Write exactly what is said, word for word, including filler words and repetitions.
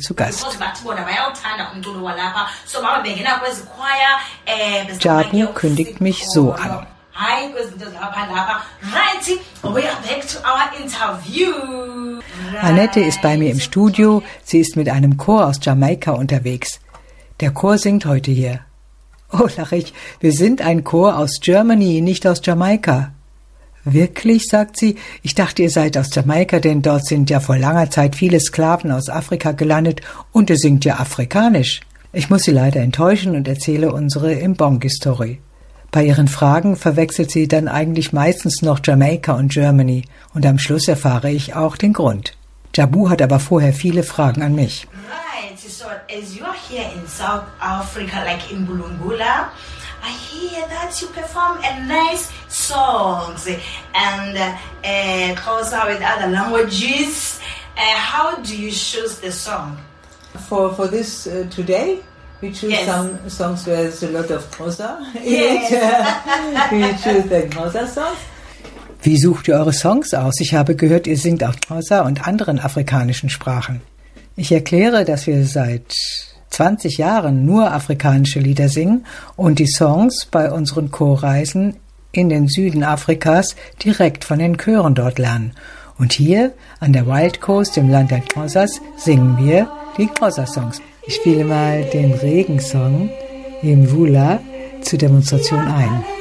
zu Gast. Jabu kündigt mich so an. Hi, right, we are back to our interview. Annette ist bei mir im Studio. Sie ist mit einem Chor aus Jamaika unterwegs. Der Chor singt heute hier. Oh, lach ich, wir sind ein Chor aus Germany, nicht aus Jamaika. Wirklich, sagt sie, ich dachte, ihr seid aus Jamaika, denn dort sind ja vor langer Zeit viele Sklaven aus Afrika gelandet und ihr singt ja afrikanisch. Ich muss sie leider enttäuschen und erzähle unsere Imbongi-Story. Bei ihren Fragen verwechselt sie dann eigentlich meistens noch Jamaika und Germany und am Schluss erfahre ich auch den Grund. Jabu hat aber vorher viele Fragen an mich. Right, so as you're here in South Africa, like in Bulungula, I hear that you perform a nice songs and uh, Xhosa with other languages. Uh, how do you choose the song? For for this uh, today, we choose yes. some songs where there's a lot of Xhosa in yes. it. We choose the Xhosa songs. Wie sucht ihr eure Songs aus? Ich habe gehört, ihr singt auch Xhosa und anderen afrikanischen Sprachen. Ich erkläre, dass wir seit zwanzig Jahren nur afrikanische Lieder singen und die Songs bei unseren Chorreisen in den Süden Afrikas direkt von den Chören dort lernen. Und hier an der Wild Coast, im Land der Xhosas, singen wir die Xhosa-Songs. Ich spiele mal den Regensong im Vula zur Demonstration ein.